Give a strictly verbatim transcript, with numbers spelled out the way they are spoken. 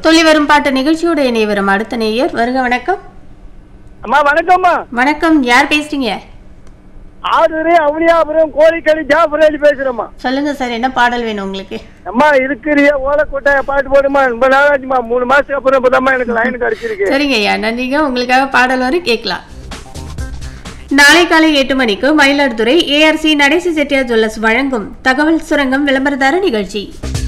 துள்ளி வரும் பாட்டு நிகழ்ச்சியோட இணைய வரும் அடுத்த நேயர். வருக. வணக்கம். அம்மா வணக்கம்மா. வணக்கம். யார் பேசுறீங்க? ஆதூரு அவனியாபுரம் கோழிக்கழி ஜாஃபர் அலி பேசுறேம்மா. சொல்லுங்க சார், என்ன பாடல் வேணும் உங்களுக்கு? அம்மா இருக்கிறிய ஓலக்கோட்டை பாட்டு போடுமா. ரொம்ப நாளாச்சுமா, மூணு மாசத்துக்கு அப்புறம் இப்பதாம்மா எனக்கு லைன் கிடைச்சிருக்கு. சரிங்க ஐயா, நன்றிங்க. உங்களுக்காக பாடல் வரும், கேட்கலாம். நாளை காலை எட்டு மணிக்கு மயிலாடுதுறை ஏஆர்சி நடேசி செட்டியார் ஜுவல்லர்ஸ் வழங்கும் தகவல் சுரங்கம் விளம்பரதார நிகழ்ச்சி.